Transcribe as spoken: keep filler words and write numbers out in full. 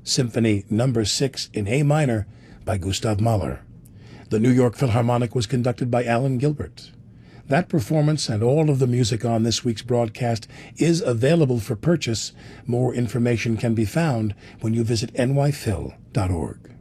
Symphony Number six in A minor by Gustav Mahler. The New York Philharmonic was conducted by Alan Gilbert. That performance and all of the music on this week's broadcast is available for purchase. More information can be found when you visit n y phil dot org.